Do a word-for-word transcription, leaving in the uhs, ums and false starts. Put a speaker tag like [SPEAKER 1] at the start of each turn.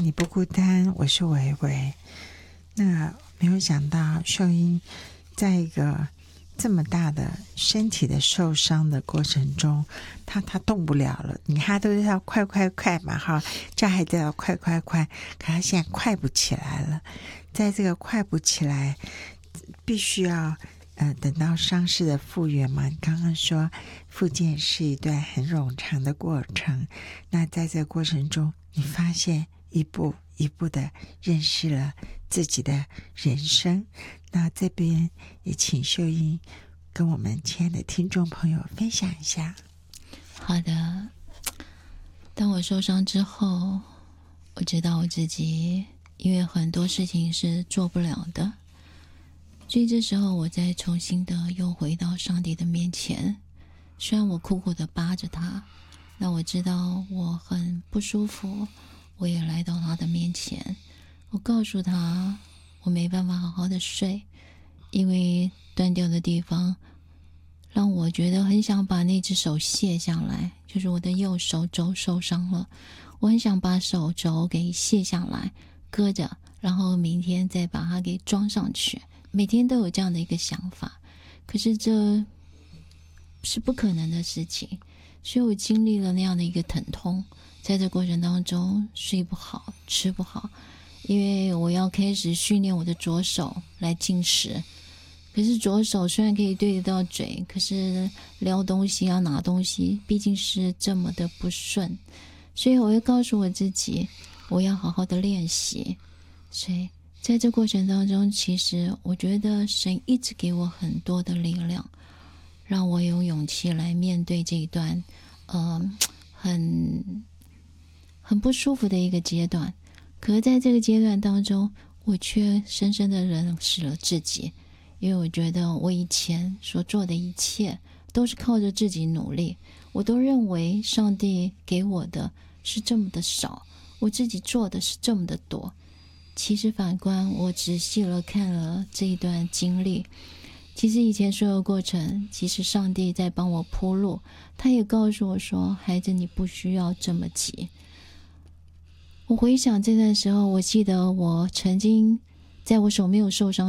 [SPEAKER 1] 你不孤单，我是维维。那没有想到秀英在一个这么大的身体的受伤的过程中，他他动不了了。你看他都是要快快快嘛哈，叫孩子要快快快，可他现在快不起来了。在这个快不起来，必须要呃等到伤势的复原嘛。你刚刚说复健是一段很冗长的过程，那在这个过程中，你发现一步一步的认识了自己的人生。那这边也请秀英跟我们亲爱的听众朋友分享一下。
[SPEAKER 2] 好的，当我受伤之后，我知道我自己因为很多事情是做不了的，所以这时候我再重新的又回到上帝的面前。虽然我苦苦的扒着他，那我知道我很不舒服，我也来到他的面前。我告诉他我没办法好好的睡，因为断掉的地方让我觉得很想把那只手卸下来，就是我的右手肘受伤了，我很想把手肘给卸下来搁着，然后明天再把它给装上去。每天都有这样的一个想法，可是这是不可能的事情。所以我经历了那样的一个疼痛，在这过程当中睡不好吃不好，因为我要开始训练我的左手来进食。可是左手虽然可以对得到嘴，可是撩东西要拿东西毕竟是这么的不顺，所以我会告诉我自己我要好好的练习。所以在这过程当中，其实我觉得神一直给我很多的力量，让我有勇气来面对这一段呃很很不舒服的一个阶段。可是在这个阶段当中，我却深深的认识了自己，因为我觉得我以前所做的一切都是靠着自己努力，我都认为上帝给我的是这么的少，我自己做的是这么的多。其实反观我仔细了看了这一段经历，其实以前所有过程，其实上帝在帮我铺路，他也告诉我说，孩子你不需要这么急。我回想这段时候，我记得我曾经在我手没有受伤